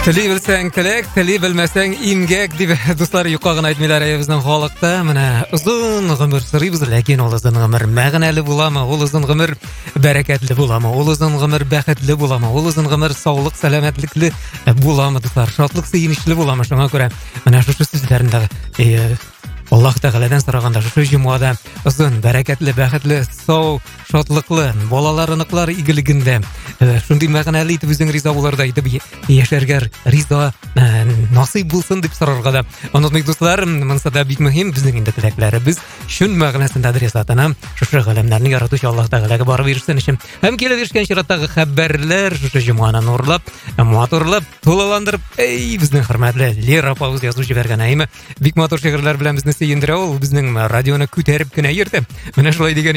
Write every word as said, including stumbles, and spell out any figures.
Тілей білсең тілек, тілей білмесең имгек деп достар юқағын айтмайлар біздің халықта. Міне ұзын ғұмыр сұрайбыз, ләкин ол ұзын ғұмыр мәғінәлі бола ма, ол ұзын ғұмыр бәрекетлі бола ма, ол ұзын ғұмыр бәхетлі бола ма, ол ұзын ғұмыр саулық, сәлеметліклі бола ма, достар, шатлық, сейінішлі бола ма. Шоңа көрі, міне шушы сөздерінде Аллах Тағаладан сұрағанда шушы жұмада ұзын, бәрекетлі, бәхетлі, сау, шатлықлы, балаларыныклар игілігінде шундай мәғінәлі етіп өзің риза боларда етіп яшәргәр риза насип булсын деп сұрарға да ұнатмайық достар. Мұнса да бик мөһим біздің енді тіләкләребез шун мәғінәсінде адресатына шушы ғалемнәрні яратушы Аллах Тағалага барып ерішсен үшін һәм келіп ерішкен шираттағы хәбәрләр шушы жұманы нурлап, матурлап, тулаландырып, ей біздің хөрмәтле Лера апабыз язу жіберген әйме бик матур шигырьләр белән безне сөендерә, ул безнең радионы күтәреп кенә йөртә. Менә шулай дигән